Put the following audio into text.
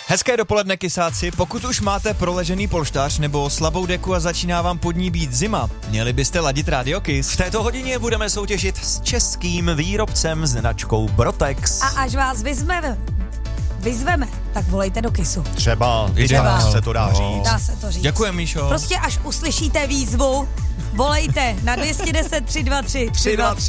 Hezké dopoledne, kysáci. Pokud už máte proležený polštář nebo slabou deku a začíná vám pod ní být zima, měli byste ladit Radio Kiss. V této hodině budeme soutěžit s českým výrobcem značkou Brotex. A až vás vyzveme, tak volejte do Kissu. Třeba. Se to dá říct. Dá se to říct. Děkujem, Míšo. Prostě až uslyšíte výzvu, volejte na 210 323 323.